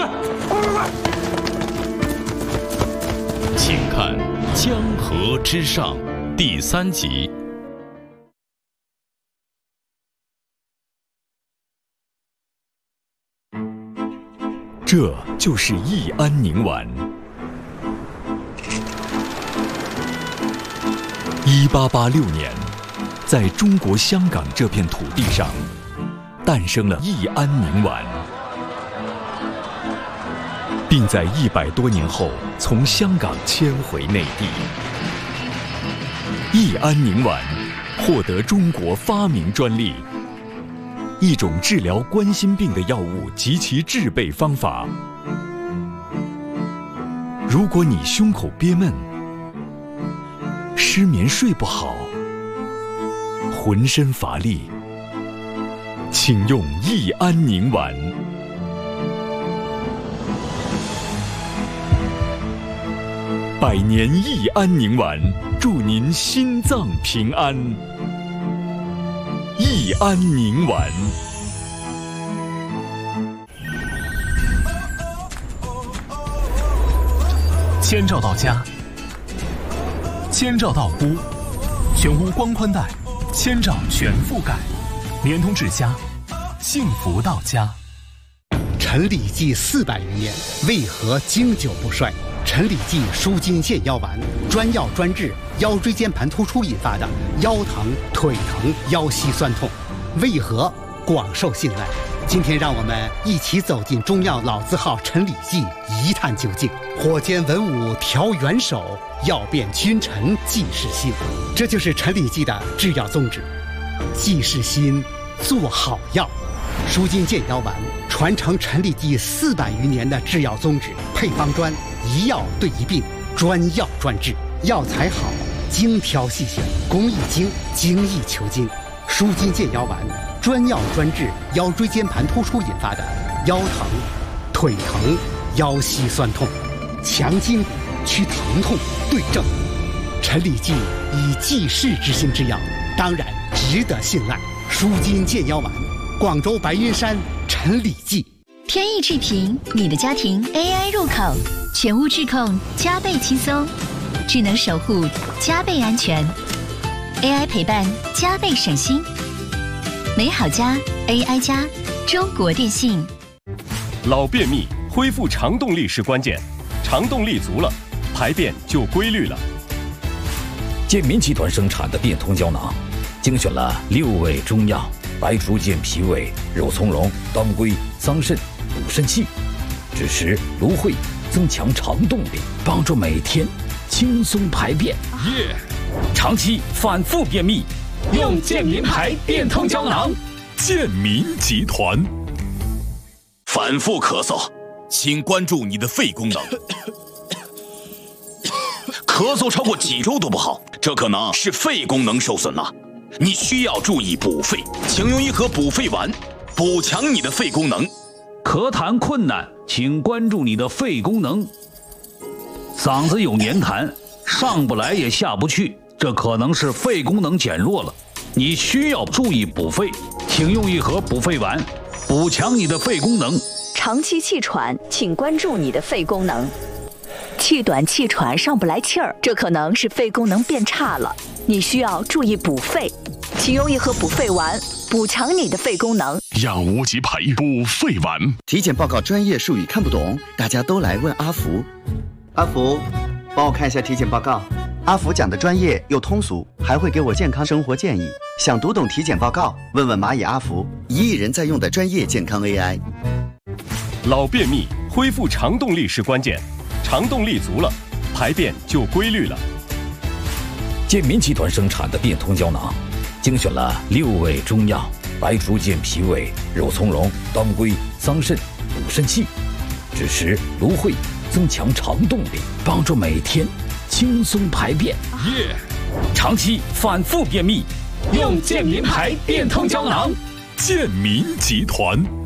请看《江河之上》第3集。 这就是益安宁丸。1886年，在中国香港这片土地上，诞生了益安宁丸，并在100多年后从香港迁回内地。益安宁丸获得中国发明专利。一种治疗冠心病的药物及其制备方法。如果你胸口憋闷、失眠睡不好、浑身乏力，请用益安宁丸。100年益安宁丸，祝您心脏平安。益安宁丸。 千兆到家，千兆到屋，全屋光宽带，千兆全覆盖，联通至家，幸福到家。 陈李济400余年，为何经久不衰？陈李济舒筋健腰丸，专药专治腰椎间盘突出引发的腰疼、腿疼、腰膝酸痛，为何广受信赖？今天让我们一起走进中药老字号陈李济，一探究竟。火煎文武调元首，药变君臣济世心。这就是陈李济的制药宗旨，济世心，做好药。舒筋健腰丸传承陈李济400余年的制药宗旨，配方专，一药对一病，专药专治，药材好，精挑细选，工艺精，精益求精。舒筋健腰丸专药专治腰椎间盘突出引发的腰疼、腿疼、腰膝酸痛，强筋骨，祛疼痛，对症。陈李济以济世之心之药，当然值得信赖。舒筋健腰丸，广州白云山陈李济。 天意智频，你的家庭 AI 入口，全屋智控加倍轻松，智能守护加倍安全， AI 陪伴加倍省心。美好家 AI 家，中国电信。 老便秘恢复肠动力是关键，肠动力足了，排便就规律了。 健民集团生产的变通胶囊，精选了6味中药，白术健脾胃、肉苁蓉、当归、桑葚、补肾气，枳实、芦荟，增强肠动力，帮助每天轻松排便。长期反复便秘，用健民牌变通胶囊。 健民集团。 反复咳嗽，请关注你的肺功能。咳嗽超过几周都不好，这可能是肺功能受损了。你需要注意补肺，请用一盒补肺丸，补强你的肺功能。 咳痰困难，请关注你的肺功能。嗓子有黏痰，上不来也下不去，这可能是肺功能减弱了，你需要注意补肺，请用一盒补肺丸，补强你的肺功能。 长期气喘，请关注你的肺功能。气短气喘上不来气儿，这可能是肺功能变差了，你需要注意补肺，请用一盒补肺丸，补强你的肺功能。 药物级牌补肺丸。 体检报告专业术语看不懂，大家都来问阿福。阿福，帮我看一下体检报告。阿福讲的专业又通俗，还会给我健康生活建议。想读懂体检报告，问问蚂蚁阿福，1亿人在用的专业健康 AI。 老便秘恢复肠动力是关键，肠动力足了，排便就规律了。 健民集团生产的变通胶囊，精选了6味中药，白术健脾胃、肉苁蓉、当归、桑葚，补肾气，枳实、芦荟，增强肠动力，帮助每天轻松排便。长期反复便秘，用健民牌变通胶囊。 健民集团。